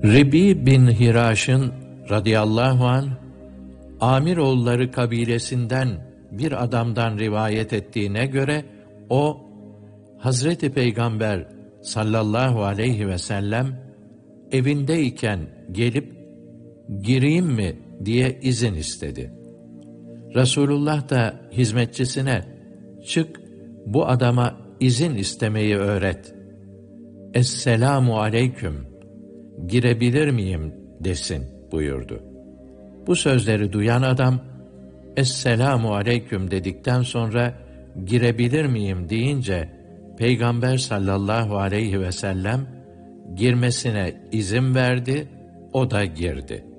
Rebi bin Hiraş'ın radıyallahu anh, Amiroğulları kabilesinden bir adamdan rivayet ettiğine göre, o, Hazreti Peygamber sallallahu aleyhi ve sellem, evindeyken gelip, gireyim mi diye izin istedi. Resulullah da hizmetçisine, çık bu adama izin istemeyi öğret. Esselamu aleyküm, girebilir miyim desin buyurdu. Bu sözleri duyan adam, Esselamu aleyküm dedikten sonra, girebilir miyim deyince, Peygamber sallallahu aleyhi ve sellem, girmesine izin verdi, o da girdi.